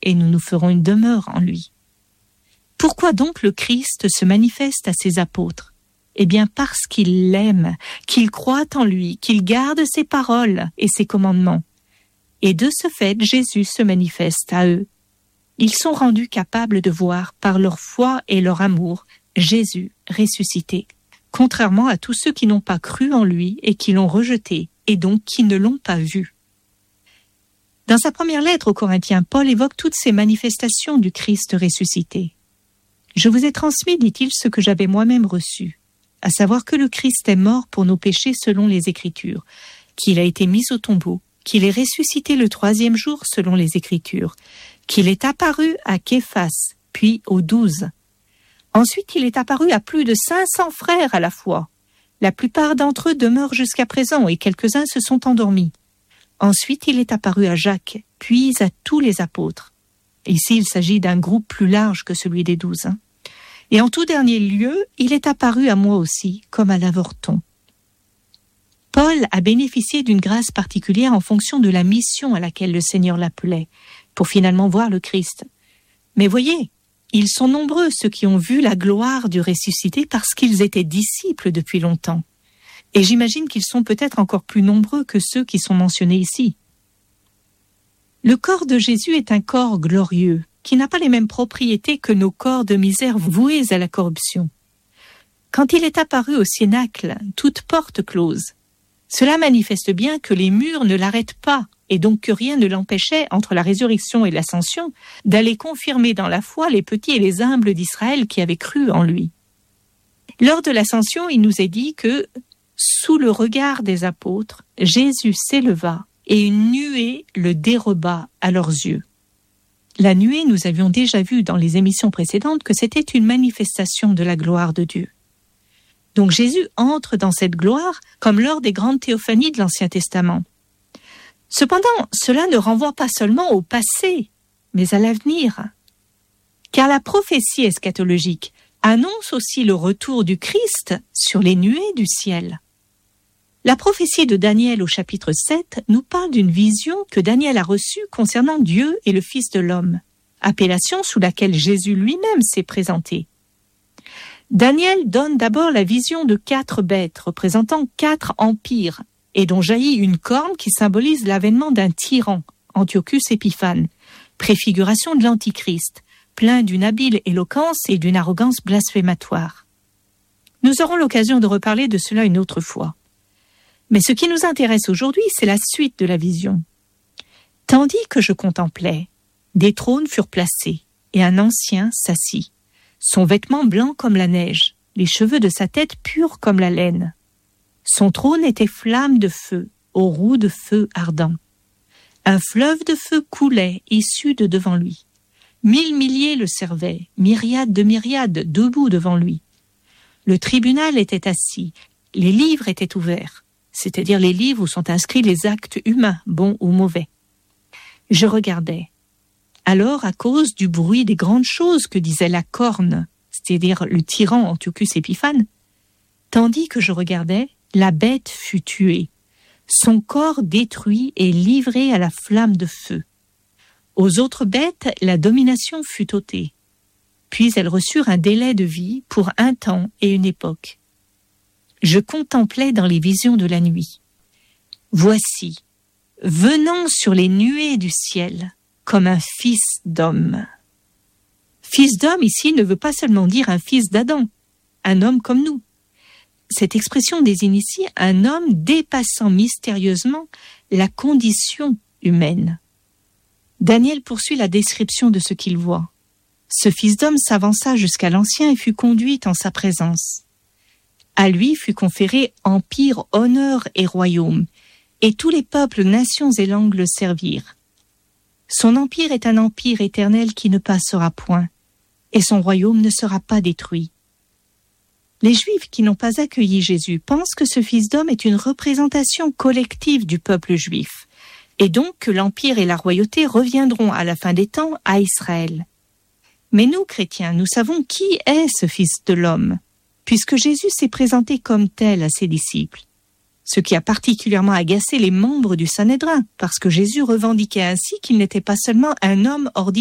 et nous nous ferons une demeure en lui. Pourquoi donc le Christ se manifeste à ses apôtres ? Eh bien parce qu'il l'aime, qu'il croit en lui, qu'il garde ses paroles et ses commandements. Et de ce fait, Jésus se manifeste à eux. Ils sont rendus capables de voir, par leur foi et leur amour, Jésus ressuscité, contrairement à tous ceux qui n'ont pas cru en lui et qui l'ont rejeté, et donc qui ne l'ont pas vu. Dans sa première lettre aux Corinthiens, Paul évoque toutes ces manifestations du Christ ressuscité. « Je vous ai transmis, dit-il, ce que j'avais moi-même reçu, à savoir que le Christ est mort pour nos péchés selon les Écritures, qu'il a été mis au tombeau, qu'il est ressuscité le 3e jour selon les Écritures, qu'il est apparu à Képhas, puis aux 12. Ensuite, il est apparu à plus de 500 frères à la fois. La plupart d'entre eux demeurent jusqu'à présent et quelques-uns se sont endormis. Ensuite, il est apparu à Jacques, puis à tous les apôtres. » Ici, il s'agit d'un groupe plus large que celui des 12. Et en tout dernier lieu, il est apparu à moi aussi, comme à l'avorton. Paul a bénéficié d'une grâce particulière en fonction de la mission à laquelle le Seigneur l'appelait, pour finalement voir le Christ. Mais voyez, ils sont nombreux ceux qui ont vu la gloire du ressuscité parce qu'ils étaient disciples depuis longtemps. Et j'imagine qu'ils sont peut-être encore plus nombreux que ceux qui sont mentionnés ici. Le corps de Jésus est un corps glorieux, qui n'a pas les mêmes propriétés que nos corps de misère voués à la corruption. Quand il est apparu au Cénacle, toute porte close, cela manifeste bien que les murs ne l'arrêtent pas, et donc que rien ne l'empêchait, entre la résurrection et l'ascension, d'aller confirmer dans la foi les petits et les humbles d'Israël qui avaient cru en lui. Lors de l'ascension, il nous est dit que, sous le regard des apôtres, Jésus s'éleva et une nuée le déroba à leurs yeux. La nuée, nous avions déjà vu dans les émissions précédentes que c'était une manifestation de la gloire de Dieu. Donc Jésus entre dans cette gloire comme lors des grandes théophanies de l'Ancien Testament. Cependant, cela ne renvoie pas seulement au passé, mais à l'avenir. Car la prophétie eschatologique annonce aussi le retour du Christ sur les nuées du ciel. La prophétie de Daniel au chapitre 7 nous parle d'une vision que Daniel a reçue concernant Dieu et le Fils de l'homme, appellation sous laquelle Jésus lui-même s'est présenté. Daniel donne d'abord la vision de 4 bêtes représentant 4 empires et dont jaillit une corne qui symbolise l'avènement d'un tyran, Antiochus Épiphane, préfiguration de l'Antichrist, plein d'une habile éloquence et d'une arrogance blasphématoire. Nous aurons l'occasion de reparler de cela une autre fois. Mais ce qui nous intéresse aujourd'hui, c'est la suite de la vision. Tandis que je contemplais, des trônes furent placés et un ancien s'assit. Son vêtement blanc comme la neige, les cheveux de sa tête purs comme la laine. Son trône était flamme de feu, aux roues de feu ardent. Un fleuve de feu coulait, issu de devant lui. 1000 milliers le servaient, myriades de myriades debout devant lui. Le tribunal était assis, les livres étaient ouverts, c'est-à-dire les livres où sont inscrits les actes humains, bons ou mauvais. Je regardais. Alors, à cause du bruit des grandes choses que disait la corne, c'est-à-dire le tyran Antiochus Épiphane, tandis que je regardais, la bête fut tuée, son corps détruit et livré à la flamme de feu. Aux autres bêtes, la domination fut ôtée. Puis elles reçurent un délai de vie pour un temps et une époque. Je contemplais dans les visions de la nuit. Voici, venant sur les nuées du ciel, comme un fils d'homme. Fils d'homme ici ne veut pas seulement dire un fils d'Adam, un homme comme nous. Cette expression désigne ici un homme dépassant mystérieusement la condition humaine. Daniel poursuit la description de ce qu'il voit. Ce fils d'homme s'avança jusqu'à l'Ancien et fut conduit en sa présence. À lui fut conféré empire, honneur et royaume, et tous les peuples, nations et langues le servirent. Son empire est un empire éternel qui ne passera point, et son royaume ne sera pas détruit. Les Juifs qui n'ont pas accueilli Jésus pensent que ce Fils d'homme est une représentation collective du peuple juif, et donc que l'empire et la royauté reviendront à la fin des temps à Israël. Mais nous, chrétiens, nous savons qui est ce Fils de l'homme, puisque Jésus s'est présenté comme tel à ses disciples. Ce qui a particulièrement agacé les membres du Sanhédrin, parce que Jésus revendiquait ainsi qu'il n'était pas seulement un homme ordinaire,